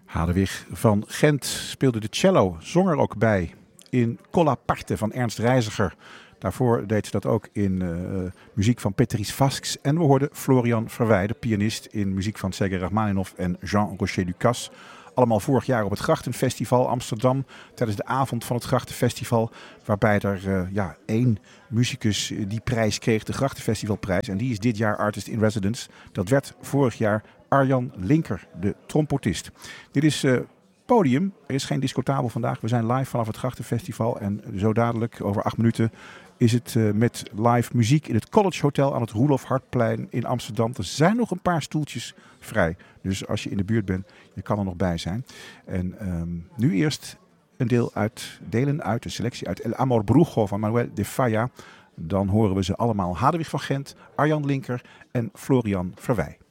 Hadewig van Gent speelde de cello, zong er ook bij in Colla Parte van Ernst Reiziger. Daarvoor deed ze dat ook in muziek van Petrice Vasks. En we hoorden Florian Verwij, de pianist, in muziek van Sergei Rachmaninov en Jean Rocher Lucas. Allemaal vorig jaar op het Grachtenfestival Amsterdam, tijdens de avond van het Grachtenfestival. Waarbij er één muzikus die prijs kreeg, de Grachtenfestivalprijs. En die is dit jaar Artist in Residence. Dat werd vorig jaar Arjan Linker, de trompetist. Dit is Podium. Er is geen discotabel vandaag. We zijn live vanaf het Grachtenfestival. En zo dadelijk, over 8 minuten, is het met live muziek in het College Hotel aan het Roelof Hartplein in Amsterdam. Er zijn nog een paar stoeltjes vrij. Dus als je in de buurt bent, je kan er nog bij zijn. En nu eerst delen uit de selectie uit El Amor Brujo van Manuel de Falla. Dan horen we ze allemaal. Hadewig van Gent, Arjan Linker en Florian Verwij.